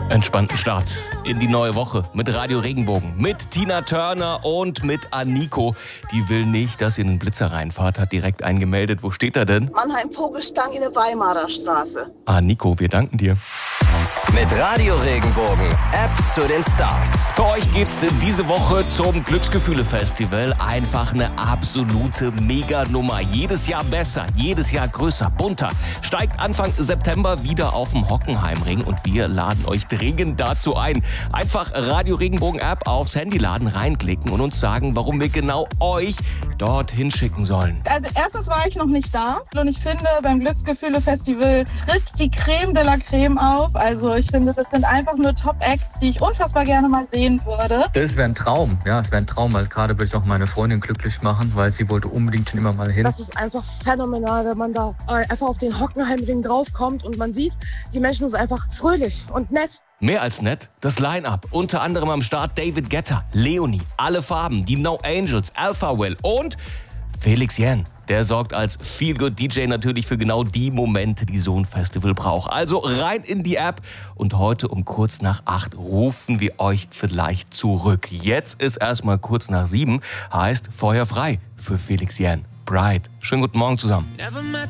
Entspannten Start in die neue Woche mit Radio Regenbogen, mit Tina Turner und mit Aniko. Die will nicht, dass ihr in den Blitzer reinfahrt, hat direkt eingemeldet. Wo steht er denn? Mannheim-Vogelstang in der Weimarer Straße. Aniko, wir danken dir. Mit Radio Regenbogen, App zu den Stars. Für euch geht's diese Woche zum Glücksgefühle-Festival. Einfach eine absolute Meganummer. Jedes Jahr besser, jedes Jahr größer, bunter. Steigt Anfang September wieder auf dem Hockenheimring und wir laden euch dringend dazu ein. Einfach Radio Regenbogen App aufs Handy laden, reinklicken und uns sagen, warum wir genau euch dorthin schicken sollen. Also erstens war ich noch nicht da und ich finde, beim Glücksgefühle-Festival tritt die Creme de la Creme auf. Also ich finde, das sind einfach nur Top-Acts, die ich unfassbar gerne mal sehen würde. Das wäre ein Traum, ja, es wäre ein Traum, weil gerade würde ich auch meine Freundin glücklich machen, weil sie wollte unbedingt schon immer mal hin. Das ist einfach phänomenal, wenn man da einfach auf den Hockenheimring draufkommt und man sieht, die Menschen sind einfach fröhlich und nett. Mehr als nett, das Line-Up. Unter anderem am Start David Guetta, Leonie, Alle Farben, die No Angels, Alpha Will und Felix Jähn. Der sorgt als Feel-Good-DJ natürlich für genau die Momente, die so ein Festival braucht. Also rein in die App und heute um kurz nach 8 rufen wir euch vielleicht zurück. Jetzt ist erstmal kurz nach 7, heißt Feuer frei für Felix Jähn. Bright. Schönen guten Morgen zusammen.